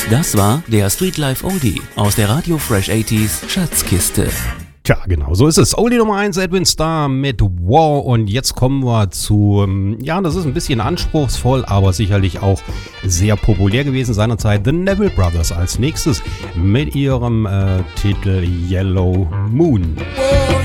Das war der Streetlife Oldie aus der Radio Fresh 80s Schatzkiste. Tja, genau, so ist es. Oldie Nummer 1, Edwin Starr mit War. Und jetzt kommen wir zu, ja, das ist ein bisschen anspruchsvoll, aber sicherlich auch sehr populär gewesen seinerzeit. The Neville Brothers als nächstes mit ihrem Titel Yellow Moon. Oh,